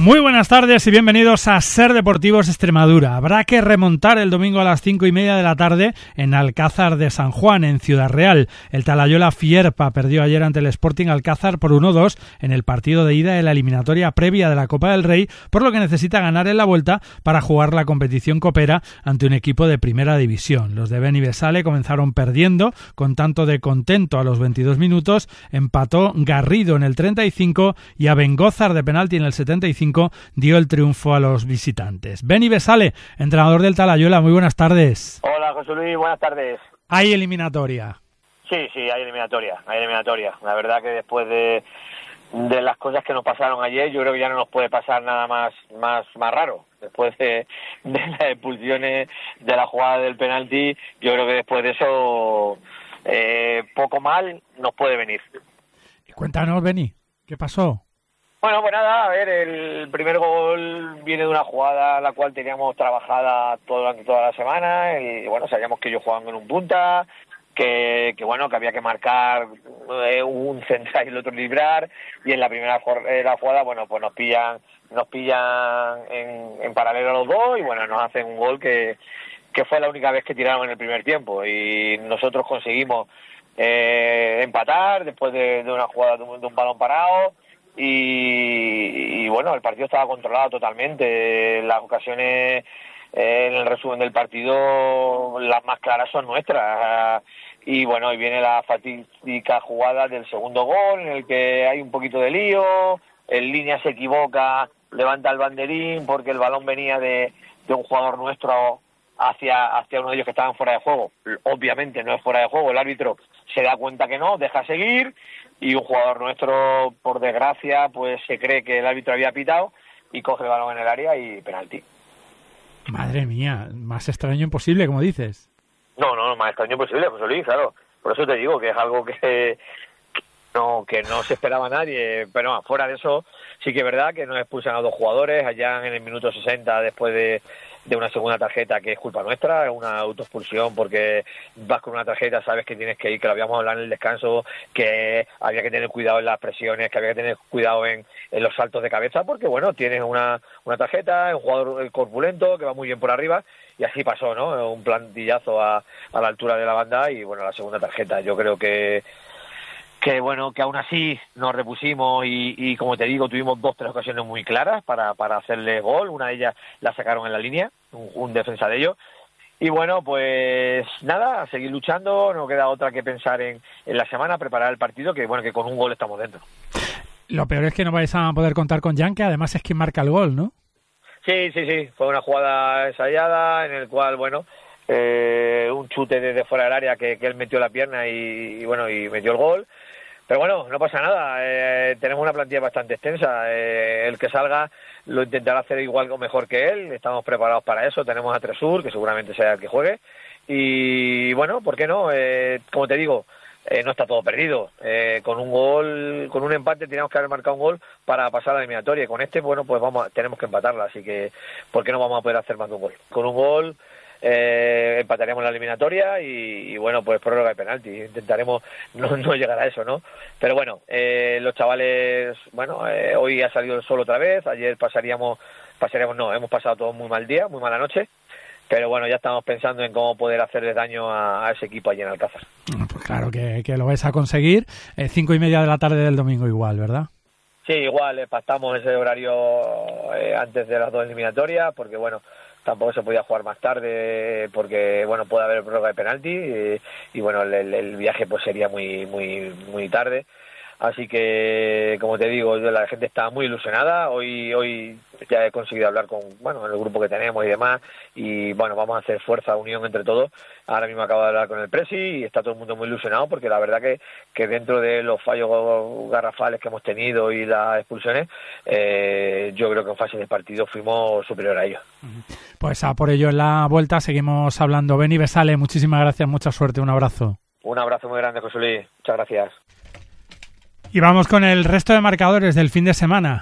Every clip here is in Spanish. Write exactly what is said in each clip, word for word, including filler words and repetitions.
Muy buenas tardes y bienvenidos a Ser Deportivos Extremadura. Habrá que remontar el domingo a las cinco y media de la tarde en Alcázar de San Juan, en Ciudad Real. El Talayola Fierpa perdió ayer ante el Sporting Alcázar por uno dos en el partido de ida de la eliminatoria previa de la Copa del Rey, por lo que necesita ganar en la vuelta para jugar la competición copera ante un equipo de primera división. Los de Beni Besale comenzaron perdiendo con tanto de Contento a los veintidós minutos, empató Garrido en el treinta y cinco y Abengózar de penalti en el setenta y cinco dio el triunfo a los visitantes. Beni Besale, entrenador del Talayola, muy buenas tardes. Hola José Luis, buenas tardes. ¿Hay eliminatoria? Sí, sí, hay eliminatoria, hay eliminatoria. La verdad que después de, de las cosas que nos pasaron ayer, yo creo que ya no nos puede pasar nada más más, más raro. Después de, de las expulsiones, de la jugada del penalti, yo creo que después de eso eh, poco mal nos puede venir. Cuéntanos, Beni, ¿qué pasó? Bueno, pues nada, a ver, el primer gol viene de una jugada la cual teníamos trabajada todo, durante toda la semana y bueno, sabíamos que ellos jugaban en un punta, que, que bueno, que había que marcar eh, un central y el otro librar, y en la primera eh, la jugada, bueno, pues nos pillan nos pillan en, en paralelo a los dos y bueno, nos hacen un gol que, que fue la única vez que tiraron en el primer tiempo y nosotros conseguimos eh, empatar después de, de una jugada de un, de un balón parado. Y, y bueno, el partido estaba controlado totalmente. Las ocasiones eh, en el resumen del partido, las más claras son nuestras. Y bueno, y viene la fatídica jugada del segundo gol, en el que hay un poquito de lío, el línea se equivoca, levanta el banderín porque el balón venía de, de un jugador nuestro hacia, hacia uno de ellos que estaban fuera de juego. Obviamente no es fuera de juego, el árbitro se da cuenta que no, deja seguir, y un jugador nuestro, por desgracia, pues se cree que el árbitro había pitado y coge el balón en el área y penalti. Madre mía, más extraño imposible, como dices. No, no, más extraño imposible, José Luis, claro. Por eso te digo que es algo que, que no que no se esperaba nadie. Pero no, fuera de eso, sí que es verdad que nos expulsan a dos jugadores allá en el minuto sesenta después de, de una segunda tarjeta que es culpa nuestra, es una autoexpulsión porque vas con una tarjeta, sabes que tienes que ir, que lo habíamos hablado en el descanso, que había que tener cuidado en las presiones, que había que tener cuidado en, en los saltos de cabeza, porque bueno, tienes una, una tarjeta, un jugador corpulento que va muy bien por arriba, y así pasó, ¿no? Un plantillazo a, a la altura de la banda y bueno, la segunda tarjeta. Yo creo que que bueno, que aún así nos repusimos y, y como te digo, tuvimos dos, tres ocasiones muy claras para, para hacerle gol. Una de ellas la sacaron en la línea, un, un defensa de ellos. Y bueno, pues nada, a seguir luchando, no queda otra que pensar en, en la semana, preparar el partido, que bueno, que con un gol estamos dentro. Lo peor es que no vais a poder contar con Jan, que además es quien marca el gol, ¿no? Sí, sí, sí, fue una jugada ensayada en el cual, bueno, eh, un chute desde fuera del área que, que él metió la pierna y, y bueno, y metió el gol. Pero bueno, no pasa nada, eh, tenemos una plantilla bastante extensa, eh, el que salga lo intentará hacer igual o mejor que él, estamos preparados para eso, tenemos a Tresur, que seguramente sea el que juegue, y bueno, ¿por qué no? Eh, como te digo, eh, no está todo perdido, eh, con un gol, con un empate teníamos que haber marcado un gol para pasar a la eliminatoria, y con este, bueno, pues vamos a, tenemos que empatarla, así que ¿por qué no vamos a poder hacer más de un gol? Con un gol Eh, empataremos la eliminatoria y, y bueno, pues prórroga de penalti, intentaremos no, no llegar a eso, ¿no? Pero bueno, eh, los chavales, bueno, eh, hoy ha salido el sol otra vez, ayer pasaríamos, pasaríamos no, hemos pasado todo muy mal día, muy mala noche, pero bueno, ya estamos pensando en cómo poder hacerle daño a, a ese equipo allí en Alcázar. Pues claro que, que lo vais a conseguir, eh, cinco y media de la tarde del domingo igual, ¿verdad? Sí, igual, eh, pactamos ese horario eh, antes de las dos eliminatorias, porque bueno, tampoco se podía jugar más tarde porque bueno, puede haber prórroga de penalti y, y bueno, el, el viaje pues sería muy muy muy tarde. Así que, como te digo, la gente está muy ilusionada. Hoy hoy ya he conseguido hablar con, bueno, en el grupo que tenemos y demás, y bueno, vamos a hacer fuerza, unión entre todos. Ahora mismo acabo de hablar con el presi y está todo el mundo muy ilusionado porque la verdad que, que dentro de los fallos garrafales que hemos tenido y las expulsiones, eh, yo creo que en fase de partido fuimos superior a ellos. Pues a por ello en la vuelta seguimos hablando. Beni Besale, muchísimas gracias, mucha suerte, un abrazo. Un abrazo muy grande, José Luis. Muchas gracias. Y vamos con el resto de marcadores del fin de semana.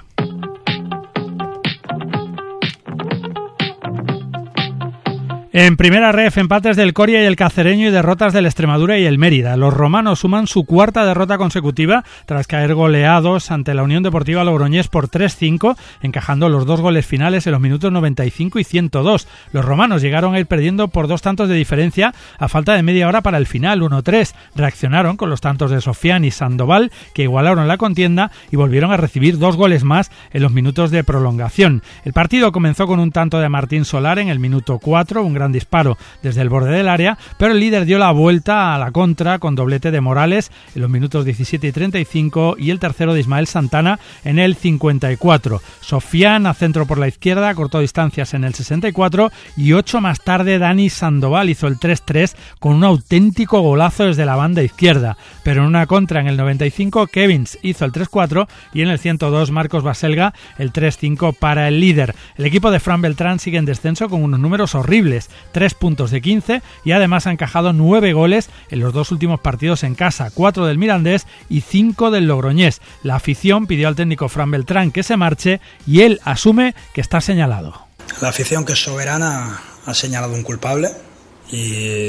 En primera ref, empates del Coria y el Cacereño y derrotas del Extremadura y el Mérida. Los romanos suman su cuarta derrota consecutiva tras caer goleados ante la Unión Deportiva Logroñés por tres cinco, encajando los dos goles finales en los minutos noventa y cinco y ciento dos. Los romanos llegaron a ir perdiendo por dos tantos de diferencia a falta de media hora para el final, uno tres. Reaccionaron con los tantos de Sofián y Sandoval, que igualaron la contienda y volvieron a recibir dos goles más en los minutos de prolongación. El partido comenzó con un tanto de Martín Solar en el minuto cuatro, un gran disparo desde el borde del área, pero el líder dio la vuelta a la contra con doblete de Morales en los minutos diecisiete y treinta y cinco y el tercero de Ismael Santana en el cincuenta y cuatro. Sofián, a centro por la izquierda, cortó distancias en el sesenta y cuatro y ocho más tarde Dani Sandoval hizo el tres tres con un auténtico golazo desde la banda izquierda, pero en una contra en el noventa y cinco Kevins hizo el tres cuatro y en el ciento dos Marcos Baselga el tres cinco para el líder. El equipo de Fran Beltrán sigue en descenso con unos números horribles, tres puntos de quince, y además ha encajado nueve goles en los dos últimos partidos en casa, cuatro del Mirandés y cinco del Logroñés. La afición pidió al técnico Fran Beltrán que se marche y él asume que está señalado. La afición, que es soberana, ha señalado un culpable y,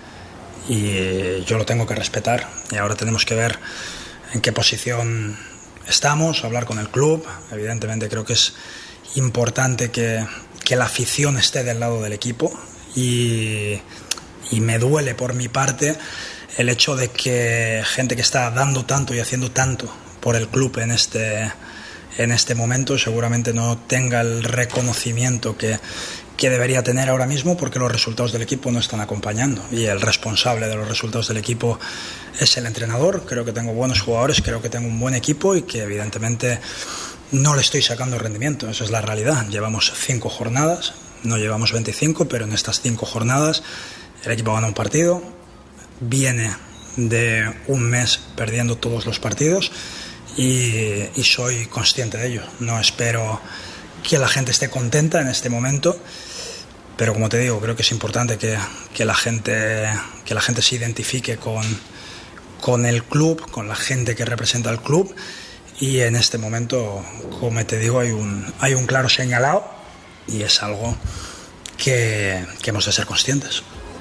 y yo lo tengo que respetar, y ahora tenemos que ver en qué posición estamos, hablar con el club. Evidentemente creo que es importante que, que la afición esté del lado del equipo y, y me duele por mi parte el hecho de que gente que está dando tanto y haciendo tanto por el club en este, en este momento seguramente no tenga el reconocimiento que, que debería tener ahora mismo, porque los resultados del equipo no están acompañando y el responsable de los resultados del equipo es el entrenador. Creo que tengo buenos jugadores, creo que tengo un buen equipo y que evidentemente no le estoy sacando rendimiento. Esa es la realidad. Llevamos cinco jornadas, no llevamos veinticinco, pero en estas cinco jornadas el equipo gana un partido, viene de un mes perdiendo todos los partidos y, y soy consciente de ello. No espero que la gente esté contenta en este momento, pero como te digo, creo que es importante que, que, la, gente, que la gente se identifique con, con el club, con la gente que representa al club. Y en este momento, como te digo, hay un, hay un claro señalado y es algo que, que hemos de ser conscientes.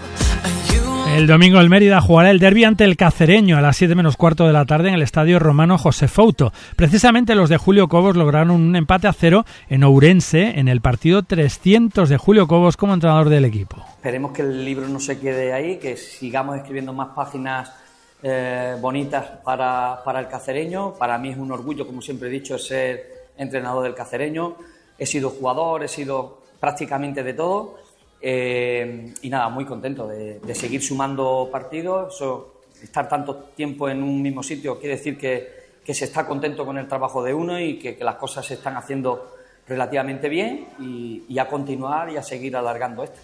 El domingo el Mérida jugará el derbi ante el Cacereño a las siete menos cuarto de la tarde en el estadio romano José Fouto. Precisamente los de Julio Cobos lograron un empate a cero en Ourense en el partido trescientos de Julio Cobos como entrenador del equipo. Esperemos que el libro no se quede ahí, que sigamos escribiendo más páginas eh, bonitas para, para el Cacereño. Para mí es un orgullo, como siempre he dicho, ser entrenador del Cacereño. He sido jugador, he sido prácticamente de todo. Eh, y nada, muy contento de, de seguir sumando partidos. Eso, estar tanto tiempo en un mismo sitio quiere decir que, que se está contento con el trabajo de uno y que, que las cosas se están haciendo relativamente bien y, y a continuar y a seguir alargando esto.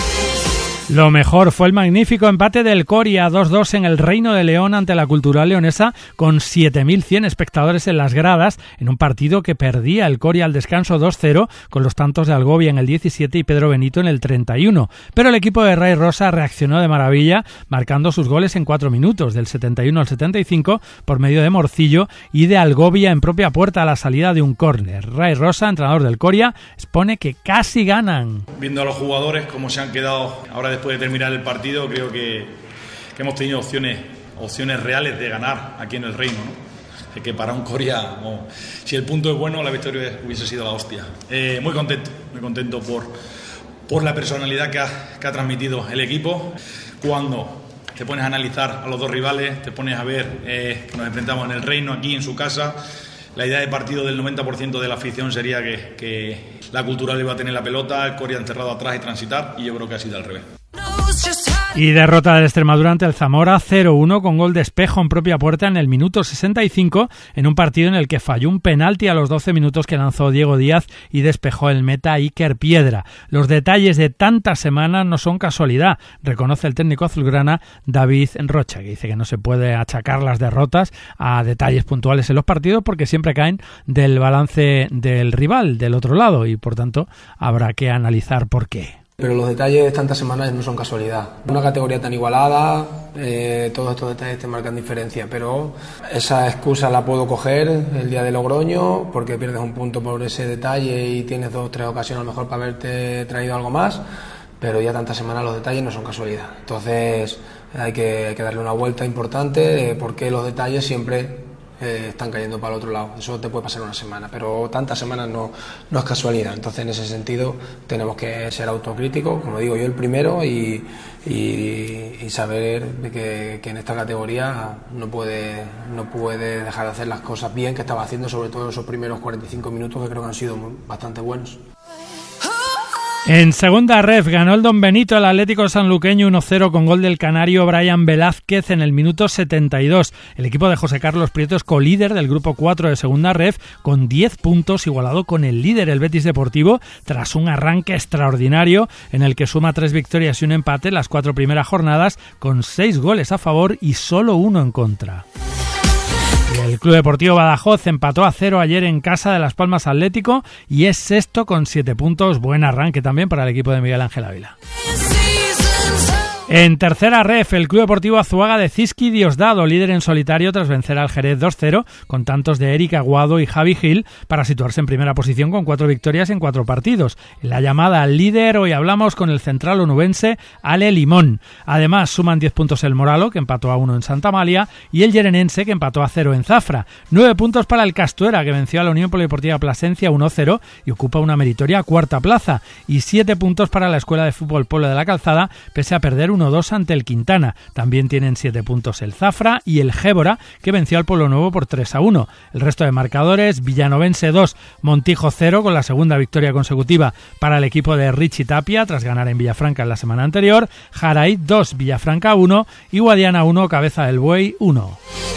Lo mejor fue el magnífico empate del Coria dos dos en el Reino de León ante la Cultural Leonesa, con siete mil cien espectadores en las gradas, en un partido que perdía el Coria al descanso dos cero, con los tantos de Algovia en el diecisiete y Pedro Benito en el treinta y uno. Pero el equipo de Ray Rosa reaccionó de maravilla, marcando sus goles en cuatro minutos, del setenta y uno al setenta y cinco, por medio de Morcillo y de Algovia en propia puerta a la salida de un córner. Ray Rosa, entrenador del Coria, expone que casi ganan. Viendo a los jugadores cómo se han quedado ahora después de terminar el partido, creo que, que hemos tenido opciones opciones reales de ganar aquí en el Reino, ¿no? Es que para un Coria, oh, si el punto es bueno, la victoria hubiese sido la hostia. Eh, muy contento, muy contento por, por la personalidad que ha, que ha transmitido el equipo. Cuando te pones a analizar a los dos rivales, te pones a ver eh, que nos enfrentamos en el Reino, aquí en su casa. La idea de partido del noventa por ciento de la afición sería que, que la Cultural iba a tener la pelota, el Coria encerrado atrás y transitar, y yo creo que ha sido al revés. Y derrota del Extremadura ante el Zamora cero uno con gol de Espejo en propia puerta en el minuto sesenta y cinco, en un partido en el que falló un penalti a los doce minutos que lanzó Diego Díaz y despejó el meta Iker Piedra. Los detalles de tantas semanas no son casualidad, reconoce el técnico azulgrana David Rocha, que dice que no se puede achacar las derrotas a detalles puntuales en los partidos porque siempre caen del balance del rival del otro lado y por tanto habrá que analizar por qué. Pero los detalles de tantas semanas no son casualidad. Una categoría tan igualada, eh, todos estos detalles te marcan diferencia, pero esa excusa la puedo coger el día de Logroño, porque pierdes un punto por ese detalle y tienes dos o tres ocasiones a lo mejor para haberte traído algo más, pero ya tantas semanas los detalles no son casualidad. Entonces hay que, hay que darle una vuelta importante de por qué los detalles siempre eh, están cayendo para el otro lado. Eso te puede pasar una semana, pero tantas semanas no, no es casualidad. Entonces, en ese sentido, tenemos que ser autocríticos, como digo yo, el primero, y, y, y saber que, que en esta categoría no puede, no puede dejar de hacer las cosas bien que estaba haciendo, sobre todo esos primeros cuarenta y cinco minutos, que creo que han sido bastante buenos. En segunda ref ganó el Don Benito el Atlético sanluqueño uno cero con gol del canario Brian Velázquez en el minuto setenta y dos. El equipo de José Carlos Prieto es colíder del grupo cuatro de segunda ref con diez puntos, igualado con el líder, el Betis Deportivo, tras un arranque extraordinario en el que suma tres victorias y un empate en las cuatro primeras jornadas, con seis goles a favor y solo uno en contra. El Club Deportivo Badajoz empató a cero ayer en casa de Las Palmas Atlético y es sexto con siete puntos. Buen arranque también para el equipo de Miguel Ángel Ávila. En tercera ref, el Club Deportivo Azuaga de Cizqui Diosdado, líder en solitario tras vencer al Jerez dos cero, con tantos de Eric Aguado y Javi Gil, para situarse en primera posición con cuatro victorias en cuatro partidos. En la llamada al líder, hoy hablamos con el central onubense Ale Limón. Además, suman diez puntos el Moralo, que empató a uno en Santa Amalia, y el Yerenense, que empató a cero en Zafra. nueve puntos para el Castuera, que venció a la Unión Polideportiva Plasencia uno cero y ocupa una meritoria cuarta plaza. Y siete puntos para la Escuela de Fútbol Pueblo de la Calzada, pese a perder uno dos ante el Quintana. También tienen siete puntos el Zafra y el Gébora, que venció al Pueblo Nuevo por tres a uno. El resto de marcadores: Villanovense dos, Montijo cero, con la segunda victoria consecutiva para el equipo de Richie Tapia tras ganar en Villafranca en la semana anterior; Jaraíz dos, Villafranca uno y Guadiana uno, Cabeza del Buey uno.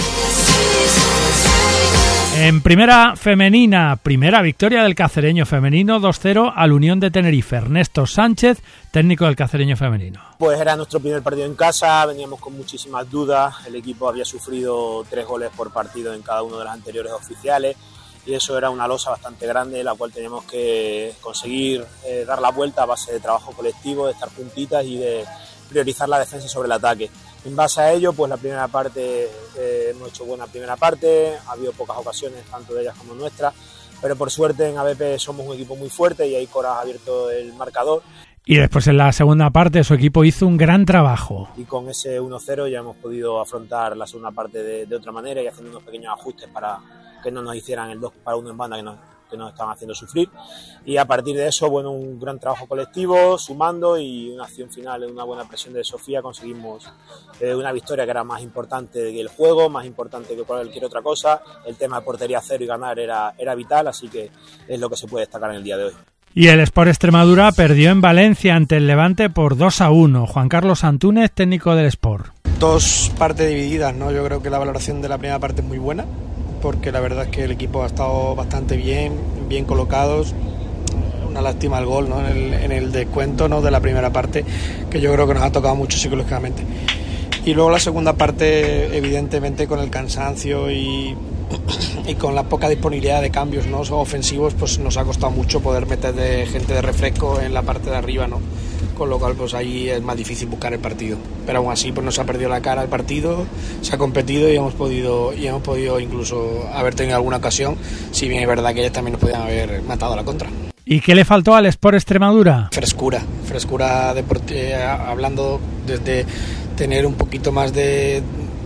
En primera femenina, primera victoria del Cacereño femenino dos cero al Unión de Tenerife. Ernesto Sánchez, técnico del Cacereño femenino. Pues era nuestro primer partido en casa, veníamos con muchísimas dudas, el equipo había sufrido tres goles por partido en cada uno de los anteriores oficiales y eso era una losa bastante grande, la cual teníamos que conseguir eh, dar la vuelta a base de trabajo colectivo, de estar juntitas y de priorizar la defensa sobre el ataque. En base a ello, pues la primera parte, eh, hemos hecho buena primera parte, ha habido pocas ocasiones, tanto de ellas como nuestras, pero por suerte en A B P somos un equipo muy fuerte y ahí Cora ha abierto el marcador. Y después en la segunda parte su equipo hizo un gran trabajo. Y con ese uno cero ya hemos podido afrontar la segunda parte de, de otra manera y haciendo unos pequeños ajustes para que no nos hicieran el dos para uno en banda que nos, que nos estaban haciendo sufrir. Y a partir de eso, bueno, un gran trabajo colectivo, sumando, y una acción final, una buena presión de Sofía, conseguimos eh, una victoria que era más importante que el juego, más importante que cualquier otra cosa. El tema de portería cero y ganar era, era vital, así que es lo que se puede destacar en el día de hoy. Y el Sport Extremadura perdió en Valencia ante el Levante por dos a uno. Juan Carlos Antúnez, técnico del Sport. Dos partes divididas, ¿no? Yo creo que la valoración de la primera parte es muy buena, porque la verdad es que el equipo ha estado bastante bien, bien colocados. Una lástima el gol, ¿no? en, el, en el descuento, ¿no? de la primera parte, que yo creo que nos ha tocado mucho psicológicamente. Y luego la segunda parte, evidentemente, con el cansancio y, y con la poca disponibilidad de cambios, ¿no? ofensivos, pues nos ha costado mucho poder meter de gente de refresco en la parte de arriba, ¿no? Con lo cual pues ahí es más difícil buscar el partido, pero aún así pues no se ha perdido la cara el partido, se ha competido y hemos podido y hemos podido incluso haber tenido alguna ocasión, si bien es verdad que ellos también nos podían haber matado a la contra. ¿Y qué le faltó al Sport Extremadura? Frescura, frescura deportiva, hablando desde tener un poquito más de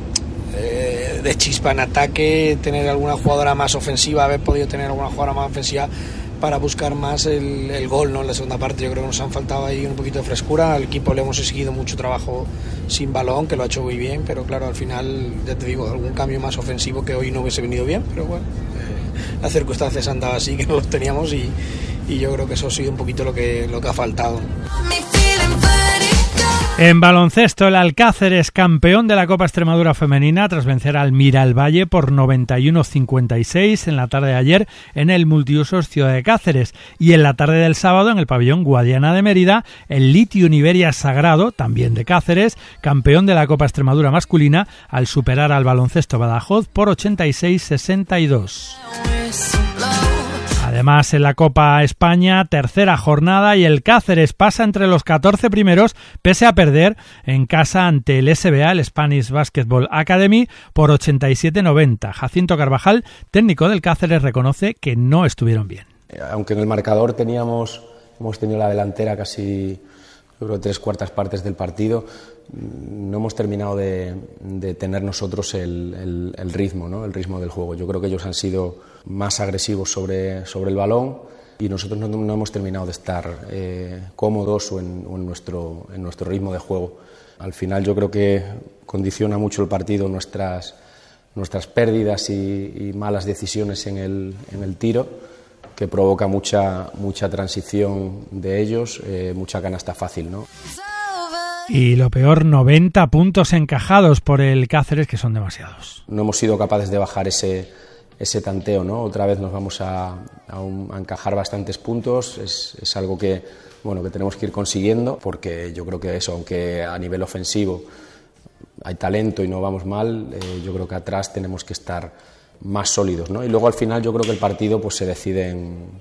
eh, de chispa en ataque, tener alguna jugadora más ofensiva, haber podido tener alguna jugadora más ofensiva para buscar más el, el gol, ¿no? En la segunda parte. Yo creo que nos han faltado ahí un poquito de frescura. Al equipo le hemos exigido mucho trabajo sin balón, que lo ha hecho muy bien, pero claro, al final, ya te digo, algún cambio más ofensivo que hoy no hubiese venido bien, pero bueno, eh, las circunstancias han dado así, que no los teníamos, y, y yo creo que eso ha sido un poquito lo que, lo que ha faltado. En baloncesto, el Alcácer campeón de la Copa Extremadura femenina tras vencer al Miralvalle por noventa y uno a cincuenta y seis en la tarde de ayer en el multiusos Ciudad de Cáceres. Y en la tarde del sábado, en el pabellón Guadiana de Mérida, el Litium Iberia Sagrado, también de Cáceres, campeón de la Copa Extremadura masculina, al superar al Baloncesto Badajoz por ochenta y seis a sesenta y dos. Además, en la Copa España, tercera jornada, y el Cáceres pasa entre los catorce primeros, pese a perder en casa ante el S B A, el Spanish Basketball Academy, por ochenta y siete a noventa. Jacinto Carvajal, técnico del Cáceres, reconoce que no estuvieron bien. Aunque en el marcador teníamos, hemos tenido la delantera casi yo creo, tres cuartas partes del partido, no hemos terminado de, de tener nosotros el, el, el ritmo, ¿no? El ritmo del juego. Yo creo que ellos han sido más agresivos sobre, sobre el balón y nosotros no, no hemos terminado de estar eh, cómodos o, en, o en, nuestro, en nuestro ritmo de juego. Al final yo creo que condiciona mucho el partido nuestras, nuestras pérdidas y, y malas decisiones en el, en el tiro, que provoca mucha, mucha transición de ellos, eh, mucha canasta fácil, ¿no? Y lo peor, noventa puntos encajados por el Cáceres, que son demasiados. No hemos sido capaces de bajar ese, ese tanteo, ¿no? Otra vez nos vamos a, a, un, a encajar bastantes puntos, es, es algo que, bueno, que tenemos que ir consiguiendo, porque yo creo que eso, aunque a nivel ofensivo hay talento y no vamos mal, eh, yo creo que atrás tenemos que estar más sólidos, ¿no? Y luego al final yo creo que el partido pues se decide en,